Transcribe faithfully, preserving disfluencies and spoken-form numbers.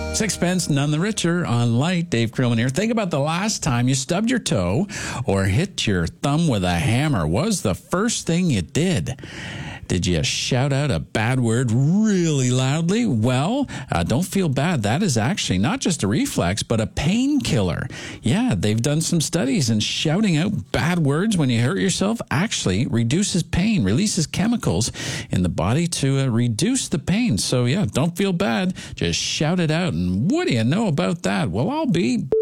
Sixpence, none the richer on Light. Dave Krillman here. Think about the last time you stubbed your toe or hit your thumb with a hammer. What was the first thing you did? Did you shout out a bad word really loudly? Well, uh, don't feel bad. That is actually not just a reflex, but a painkiller. Yeah, they've done some studies, and shouting out bad words when you hurt yourself actually reduces pain, releases chemicals in the body to uh, reduce the pain. So, yeah, don't feel bad. Just shout it out. And what do you know about that? Well, I'll be...